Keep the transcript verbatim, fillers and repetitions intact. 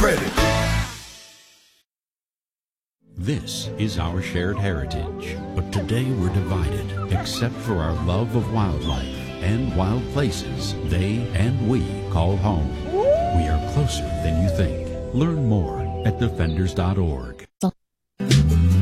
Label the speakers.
Speaker 1: credit.
Speaker 2: This is our shared heritage, but today we're divided, except for our love of wildlife and wild places they and we call home. We are closer than you think. Learn more at defenders dot org.